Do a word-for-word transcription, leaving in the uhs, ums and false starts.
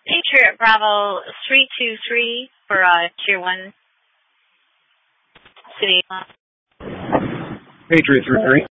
Patriot Bravo three two three for uh, Tier one City. Patriot three three.